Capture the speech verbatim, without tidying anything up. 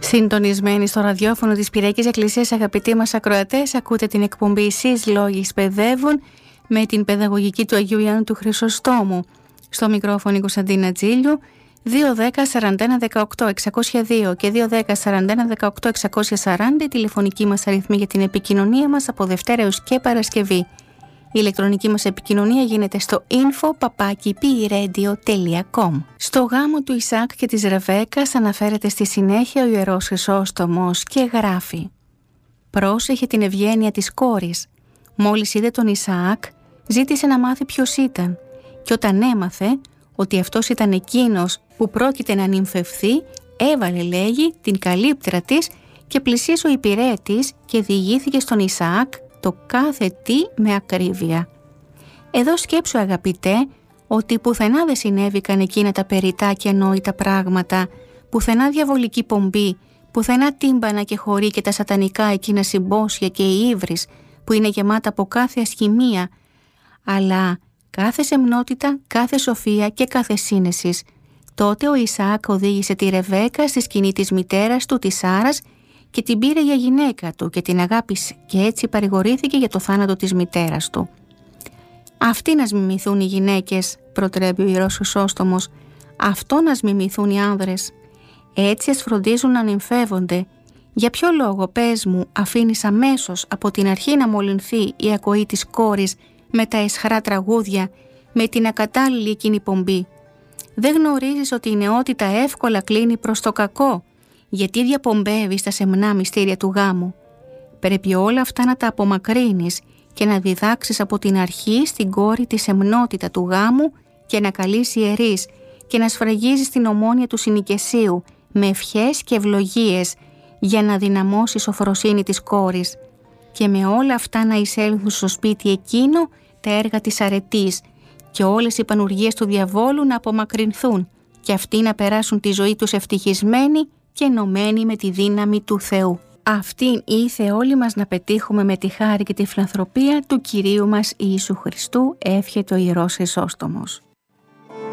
Συντονισμένοι στο ραδιόφωνο της Πυριακής Εκκλησίας, αγαπητοί μας ακροατές, ακούτε την εκπομπή «Εσείς Λόγοι Παιδεύουν» με την παιδαγωγική του Αγίου Ιωάννου του Χρυσοστόμου. Στο μικρόφωνο η Κωνσταντίνα Τζίλιου. Δύο δέκα σαράντα ένα δεκαοκτώ εξακόσια δύο και δύο δέκα σαράντα ένα δεκαοκτώ εξακόσια σαράντα η τηλεφωνική μας αριθμή για την επικοινωνία μας από Δευτέρα έως και Παρασκευή. Η ηλεκτρονική μας επικοινωνία γίνεται στο info παπάκι πι radio τελεία com. Στο γάμο του Ισαάκ και της Ρεβέκας αναφέρεται στη συνέχεια ο Ιερός Χρυσόστομος και γράφει: «Πρόσεχε την ευγένεια της κόρης. Μόλις είδε τον Ισαάκ, ζήτησε να μάθει ποιος ήταν, και όταν έμαθε ότι αυτός ήταν εκείνος που πρόκειται να νυμφευθεί, έβαλε, λέγει, την καλύπτρα της και πλησίασε ο υπηρέτης και διηγήθηκε στον Ισαάκ το κάθε τι με ακρίβεια». Εδώ σκέψου, αγαπητέ, ότι πουθενά δεν συνέβηκαν εκείνα τα περιτά και ανόητα πράγματα, πουθενά διαβολική πομπή, πουθενά τύμπανα και χωρί και τα σατανικά εκείνα συμπόσια και οι ύβρις που είναι γεμάτα από κάθε ασχημία, αλλά κάθε σεμνότητα, κάθε σοφία και κάθε σύνεσης. Τότε ο Ισαάκ οδήγησε τη Ρεβέκα στη σκηνή της μητέρας του, της Σάρας, και την πήρε για γυναίκα του και την αγάπησε, και έτσι παρηγορήθηκε για το θάνατο της μητέρας του. Αυτοί να μιμηθούν οι γυναίκες, προτρέπει ο Ιερός Χρυσόστομος, αυτό να μιμηθούν οι άνδρες. Έτσι ας φροντίζουν να νυμφεύονται. Για ποιο λόγο, πες μου, αφήνεις αμέσως από την αρχή να μολυνθεί η ακοή της κόρης με τα αισχρά τραγούδια, με την ακατάλληλη εκείνη πομπή? Δεν γνωρίζεις ότι η νεότητα εύκολα κλείνει προς το κακό? Γιατί διαπομπεύεις τα σεμνά μυστήρια του γάμου? Πρέπει όλα αυτά να τα απομακρύνεις και να διδάξεις από την αρχή στην κόρη τη σεμνότητα του γάμου και να καλείς ιερείς και να σφραγίζεις την ομόνοια του συνοικεσίου με ευχές και ευλογίες για να δυναμώσει η σοφροσύνη της κόρης, και με όλα αυτά να εισέλθουν στο σπίτι εκείνο τα έργα της αρετής και όλες οι πανουργίες του διαβόλου να απομακρυνθούν και αυτοί να περάσουν τη ζωή τους ευτυχισμένοι και ενωμένοι με τη δύναμη του Θεού. Αυτήν ήθε όλοι μας να πετύχουμε με τη χάρη και τη φιλανθρωπία του Κυρίου μας Ιησού Χριστού, εύχεται ο Ιερός Χρυσόστομος.